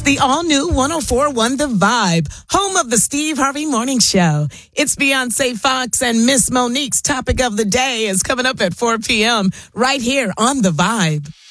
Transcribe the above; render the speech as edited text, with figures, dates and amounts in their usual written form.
the all-new 104.1 The Vibe, home of the Steve Harvey Morning Show. It's Beyonce Fox and Miss Monique's topic of the day is coming up at 4 p.m. right here on The Vibe.